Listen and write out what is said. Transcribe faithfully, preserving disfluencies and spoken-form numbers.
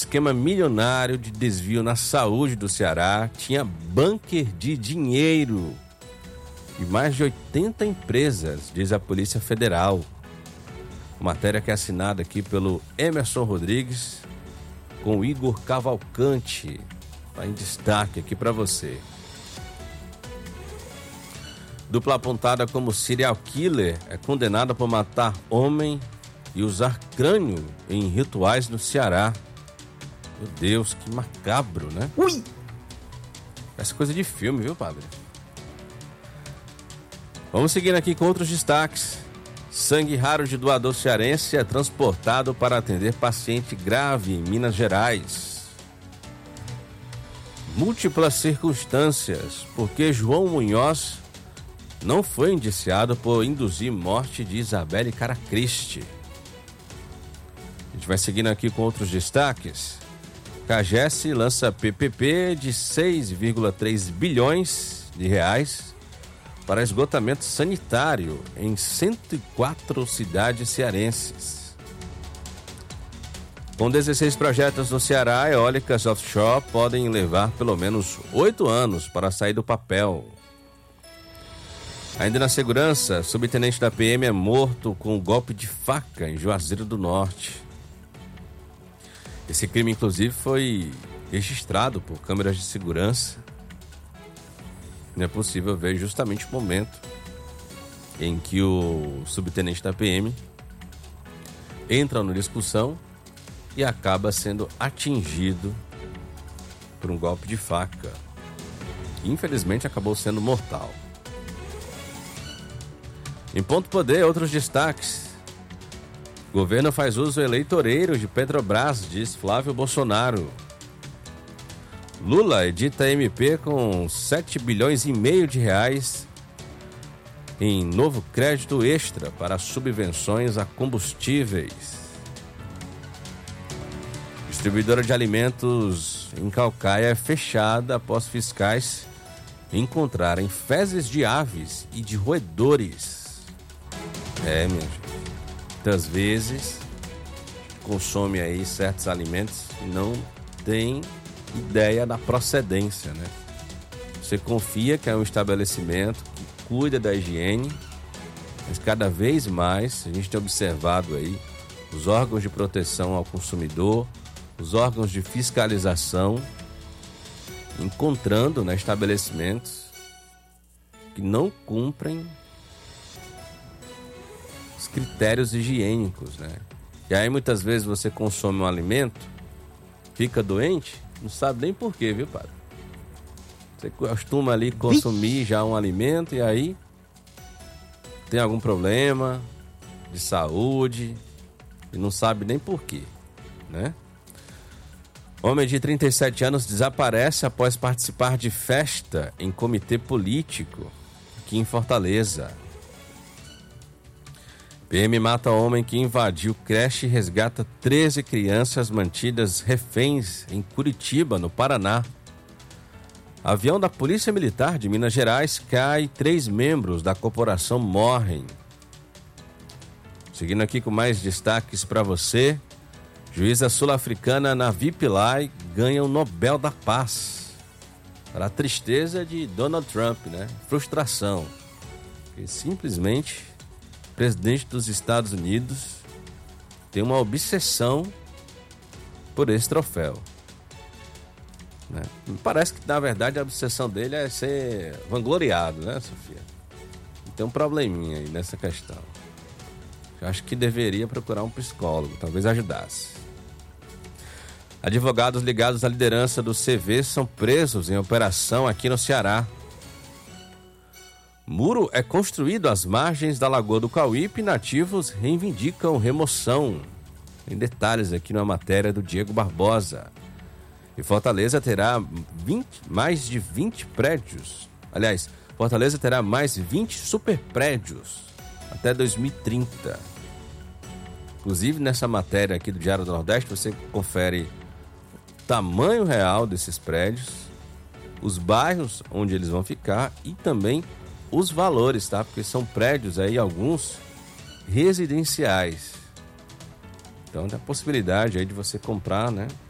esquema milionário de desvio na saúde do Ceará tinha bunker de dinheiro e mais de oitenta empresas, diz a Polícia Federal. Matéria que é assinada aqui pelo Emerson Rodrigues com o Igor Cavalcante. Está em destaque aqui para você. Dupla apontada como serial killer é condenada por matar homem e usar crânio em rituais no Ceará. Meu Deus, que macabro, né? Ui! Essa coisa de filme, viu, padre? Vamos seguir aqui com outros destaques. Sangue raro de doador cearense é transportado para atender paciente grave em Minas Gerais. Múltiplas circunstâncias, porque João Munhoz não foi indiciado por induzir morte de Isabelle Caracristi. A gente vai seguindo aqui com outros destaques. Cagés lança P P P de seis vírgula três bilhões de reais para esgotamento sanitário em cento e quatro cidades cearenses. Com dezesseis projetos no Ceará, eólicas offshore podem levar pelo menos oito anos para sair do papel. Ainda na segurança, subtenente da P M é morto com um golpe de faca em Juazeiro do Norte. Esse crime, inclusive, foi registrado por câmeras de segurança. Não é possível ver justamente o momento em que o subtenente da P M entra na discussão e acaba sendo atingido por um golpe de faca, que infelizmente acabou sendo mortal. Em Ponto Poder, outros destaques. Governo faz uso eleitoreiro de Petrobras, diz Flávio Bolsonaro. Lula edita M P com sete bilhões e meio de reais em novo crédito extra para subvenções a combustíveis. Distribuidora de alimentos em Caucaia é fechada após fiscais encontrarem fezes de aves e de roedores. É, minha gente. Muitas vezes consome aí certos alimentos e não tem ideia da procedência, né? Você confia que é um estabelecimento que cuida da higiene, mas cada vez mais a gente tem observado aí os órgãos de proteção ao consumidor, os órgãos de fiscalização encontrando, né, estabelecimentos que não cumprem os critérios higiênicos, né? E aí muitas vezes você consome um alimento, fica doente, não sabe nem por quê, viu, padre? Você costuma ali consumir já um alimento e aí tem algum problema de saúde e não sabe nem por quê, né? Homem de trinta e sete anos desaparece após participar de festa em comitê político aqui em Fortaleza. P M mata homem que invadiu creche e resgata treze crianças mantidas reféns em Curitiba, no Paraná. Avião da Polícia Militar de Minas Gerais cai e três membros da corporação morrem. Seguindo aqui com mais destaques para você. Juíza sul-africana Navi Pillay ganha o Nobel da Paz. Para a tristeza de Donald Trump, né? Frustração. Porque simplesmente o presidente dos Estados Unidos tem uma obsessão por esse troféu, né? Parece que na verdade a obsessão dele é ser vangloriado, né, Sofia? Tem um probleminha aí nessa questão. Eu acho que deveria procurar um psicólogo, talvez ajudasse. Advogados ligados à liderança do C V são presos em operação aqui no Ceará. Muro é construído às margens da Lagoa do Cauípe e nativos reivindicam remoção. Tem detalhes aqui na matéria do Diego Barbosa. E Fortaleza terá vinte, mais de vinte prédios. Aliás, Fortaleza terá mais vinte super prédios até dois mil e trinta. Inclusive, nessa matéria aqui do Diário do Nordeste, você confere o tamanho real desses prédios, os bairros onde eles vão ficar e também os valores, tá? Porque são prédios aí, alguns residenciais. Então, tem a possibilidade aí de você comprar, né,